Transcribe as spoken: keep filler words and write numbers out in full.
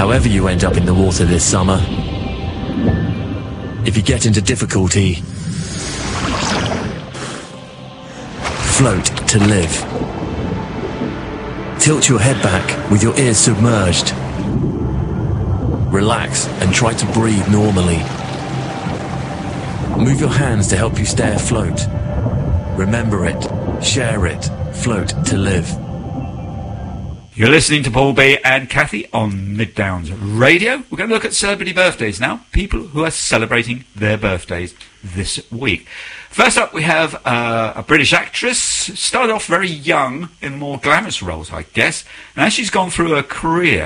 However you end up in the water this summer, if you get into difficulty, float to live. Tilt your head back with your ears submerged. Relax and try to breathe normally. Move your hands to help you stay afloat. Remember it, share it, float to live. You're listening to Paul B and Kathy on Mid Downs Radio. We're going to look at celebrity birthdays now. People who are celebrating their birthdays this week. First up, we have uh, a British actress. Started off very young in more glamorous roles, I guess. And as she's gone through her career,